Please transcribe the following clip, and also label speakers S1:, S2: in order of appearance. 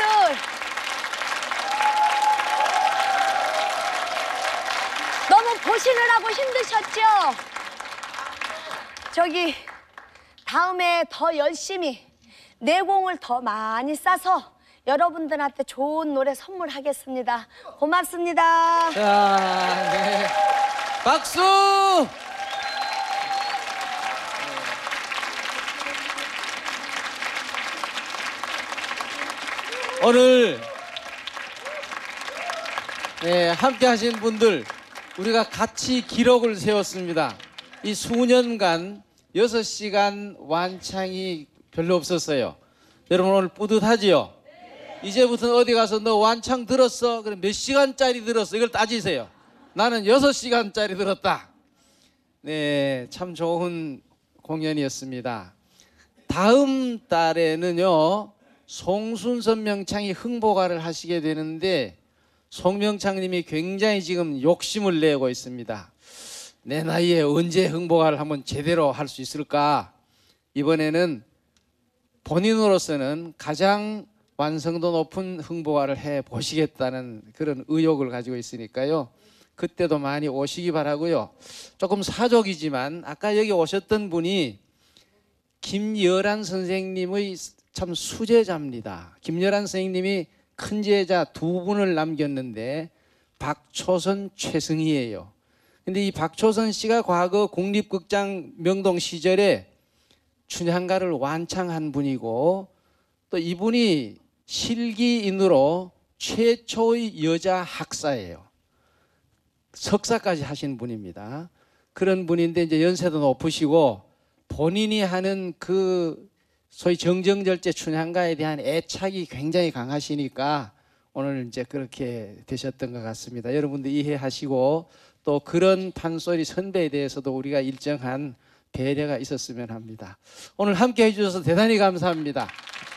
S1: 너무 보시느라고 힘드셨죠? 저기 다음에 더 열심히 내공을 더 많이 쌓아서 여러분들한테 좋은 노래 선물하겠습니다. 고맙습니다.
S2: 자, 네. 박수! 오늘 네, 함께 하신 분들 우리가 같이 기록을 세웠습니다. 이 수년간 6시간 완창이 별로 없었어요. 여러분 오늘 뿌듯하지요? 이제부터는 어디 가서 너 완창 들었어? 그럼 몇 시간짜리 들었어? 이걸 따지세요. 나는 6시간짜리 들었다. 네, 참 좋은 공연이었습니다. 다음 달에는요 송순선 명창이 흥보가를 하시게 되는데 송명창님이 굉장히 지금 욕심을 내고 있습니다. 내 나이에 언제 흥보가를 한번 제대로 할 수 있을까? 이번에는 본인으로서는 가장 완성도 높은 흥보가를 해 보시겠다는 그런 의욕을 가지고 있으니까요. 그때도 많이 오시기 바라고요. 조금 사족이지만 아까 여기 오셨던 분이 김여란 선생님의 참 수제자입니다. 김여란 선생님이 큰 제자 2분을 남겼는데 박초선, 최승희예요. 근데 이 박초선 씨가 과거 국립극장 명동 시절에 춘향가를 완창한 분이고 또 이분이 실기인으로 최초의 여자 학사예요. 석사까지 하신 분입니다. 그런 분인데 이제 연세도 높으시고 본인이 하는 그 소위 정정절제 춘향가에 대한 애착이 굉장히 강하시니까 오늘 이제 그렇게 되셨던 것 같습니다. 여러분들 이해하시고 또 그런 판소리 선배에 대해서도 우리가 일정한 배려가 있었으면 합니다. 오늘 함께 해주셔서 대단히 감사합니다.